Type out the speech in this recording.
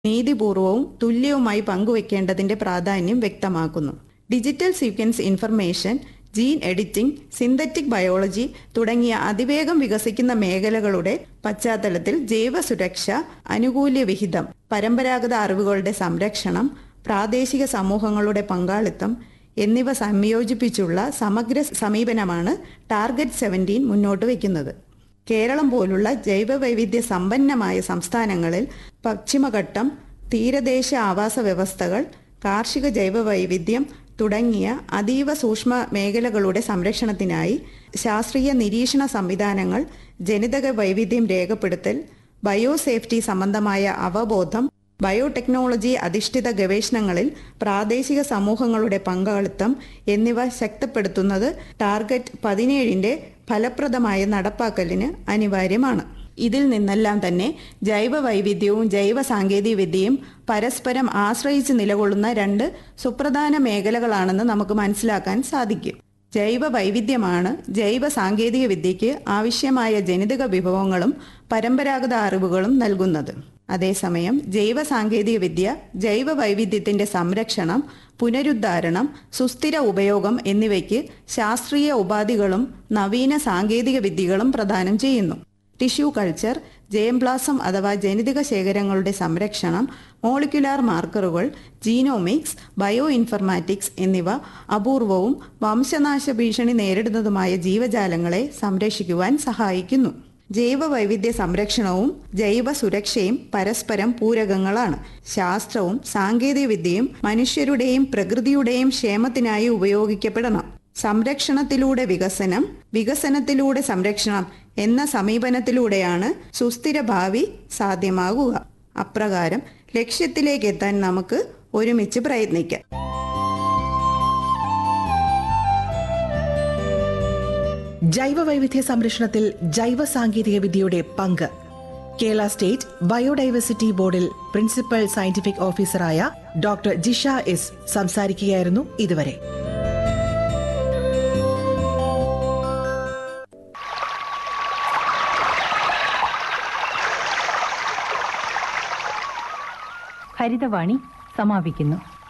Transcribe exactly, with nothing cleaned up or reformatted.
നീതിപൂർവവും തുല്യവുമായി പങ്കുവയ്ക്കേണ്ടതിന്റെ പ്രാധാന്യം വ്യക്തമാക്കുന്നു. Digital sequence information, gene editing, synthetic biology തുടങ്ങിയ അതിവേഗം വികസിക്കുന്ന മേഖലകളുടെ പശ്ചാത്തലത്തിൽ ജൈവ സുരക്ഷ, ആനുകൂല്യ വിഹിതം, പരമ്പരാഗത അറിവുകളുടെ സംരക്ഷണം, പ്രാദേശിക സമൂഹങ്ങളുടെ പങ്കാളിത്തം എന്നിവ സംയോജിപ്പിച്ചുള്ള സമഗ്ര സമീപനമാണ് ടാർഗറ്റ് സെവൻറ്റീൻ മുന്നോട്ട് വയ്ക്കുന്നത്. കേരളം പോലുള്ള ജൈവവൈവിധ്യ സമ്പന്നമായ സംസ്ഥാനങ്ങളിൽ പശ്ചിമഘട്ടം, തീരദേശ ആവാസ വ്യവസ്ഥകൾ, കാർഷിക ജൈവവൈവിധ്യം തുടങ്ങിയ അതീവ സൂക്ഷ്മ മേഖലകളുടെ സംരക്ഷണത്തിനായി ശാസ്ത്രീയ നിരീക്ഷണ സംവിധാനങ്ങൾ, ജനിതക വൈവിധ്യം രേഖപ്പെടുത്തൽ, ബയോസേഫ്റ്റി സംബന്ധമായ അവബോധം, ബയോടെക്നോളജി അധിഷ്ഠിത ഗവേഷണങ്ങളിൽ പ്രാദേശിക സമൂഹങ്ങളുടെ പങ്കാളിത്തം എന്നിവ ശക്തിപ്പെടുത്തുന്നത് ടാർഗറ്റ് പതിനേഴിന്റെ ഫലപ്രദമായ നടപ്പാക്കലിന് അനിവാര്യമാണ്. ഇതിൽ നിന്നെല്ലാം തന്നെ ജൈവ വൈവിധ്യവും ജൈവ സാങ്കേതിക വിദ്യയും പരസ്പരം ആശ്രയിച്ച് നിലകൊള്ളുന്ന രണ്ട് സുപ്രധാന മേഖലകളാണെന്ന് നമുക്ക് മനസ്സിലാക്കാൻ സാധിക്കും. ജൈവ വൈവിധ്യമാണ് ജൈവ സാങ്കേതിക വിദ്യയ്ക്ക് ആവശ്യമായ ജനിതക വിഭവങ്ങളും പരമ്പരാഗത അറിവുകളും നൽകുന്നത്. അതേസമയം ജൈവ സാങ്കേതിക വിദ്യ ജൈവ വൈവിധ്യത്തിന്റെ സംരക്ഷണം, പുനരുദ്ധാരണം, സുസ്ഥിര ഉപയോഗം എന്നിവയ്ക്ക് ശാസ്ത്രീയ ഉപാധികളും നവീന സാങ്കേതിക വിദ്യകളും പ്രദാനം ചെയ്യുന്നു. ടിഷ്യൂ കൾച്ചർ, ജേംപ്ലാസം അഥവാ ജനിതക ശേഖരങ്ങളുടെ സംരക്ഷണം, മോളിക്യുലാർ മാർക്കറുകൾ, ജീനോമിക്സ്, ബയോ ഇൻഫർമാറ്റിക്സ് എന്നിവ അപൂർവവും വംശനാശ ഭീഷണി നേരിടുന്നതുമായ ജീവജാലങ്ങളെ സംരക്ഷിക്കുവാൻ സഹായിക്കുന്നു. ജൈവ വൈവിധ്യ സംരക്ഷണവും ജൈവ സുരക്ഷയും പരസ്പരം പൂരകങ്ങളാണ്. ശാസ്ത്രവും സാങ്കേതിക വിദ്യയും മനുഷ്യരുടെയും പ്രകൃതിയുടെയും ക്ഷേമത്തിനായി ഉപയോഗിക്കപ്പെടണം. സംരക്ഷണത്തിലൂടെ വികസനം, വികസനത്തിലൂടെ സംരക്ഷണം എന്ന സമീപനത്തിലൂടെയാണ് സുസ്ഥിര ഭാവി സാധ്യമാകുക. അപ്രകാരം ലക്ഷ്യത്തിലേക്ക് എത്താൻ നമുക്ക് ഒരുമിച്ച് പ്രയത്നിക്കാം. ജൈവവൈവിധ്യ സംരക്ഷണത്തിൽ ജൈവ സാങ്കേതിക വിദ്യയുടെ പങ്ക്. കേരള സ്റ്റേറ്റ് ബയോഡൈവേഴ്സിറ്റി ബോർഡിൽ പ്രിൻസിപ്പൽ സയന്റിഫിക് ഓഫീസറായ ഡോക്ടർ ജിഷ എസ് സംസാരിക്കുകയായിരുന്നു ഇതുവരെ. ഹരിതവാണി സമാപിക്കുന്നു.